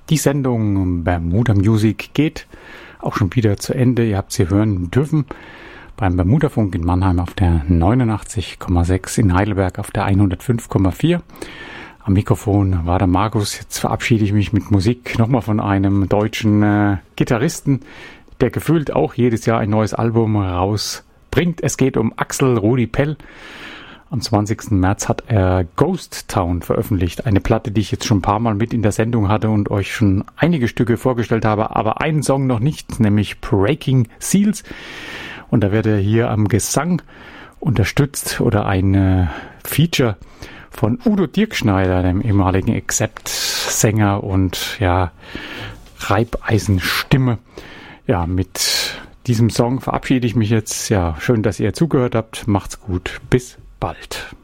Die Sendung Bermuda Music geht auch schon wieder zu Ende. Ihr habt sie hören dürfen beim Bermudafunk in Mannheim auf der 89,6, in Heidelberg auf der 105,4. Am Mikrofon war der Markus. Jetzt verabschiede ich mich mit Musik nochmal von einem deutschen Gitarristen, der gefühlt auch jedes Jahr ein neues Album rausbringt. Es geht um Axel Rudi Pell. Am 20. März hat er Ghost Town veröffentlicht. Eine Platte, die ich jetzt schon ein paar Mal mit in der Sendung hatte und euch schon einige Stücke vorgestellt habe, aber einen Song noch nicht, nämlich Breaking Seals. Und da wird er hier am Gesang unterstützt oder ein Feature von Udo Dirkschneider, dem ehemaligen Accept-Sänger und Reibeisenstimme. Ja, mit diesem Song verabschiede ich mich jetzt. Ja, schön, dass ihr zugehört habt. Macht's gut. Bis bald.